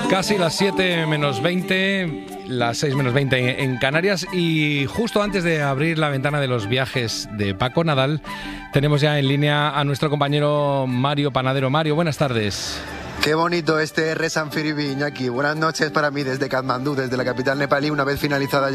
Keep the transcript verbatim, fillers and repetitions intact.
Casi las siete menos veinte, las seis menos veinte en Canarias, y justo antes de abrir la ventana de los viajes de Paco Nadal, tenemos ya en línea a nuestro compañero Mario Panadero. Mario, buenas tardes. Qué bonito este Resan Firibi, Iñaki. Buenas noches para mí desde Katmandú, desde la capital nepalí, una vez finalizada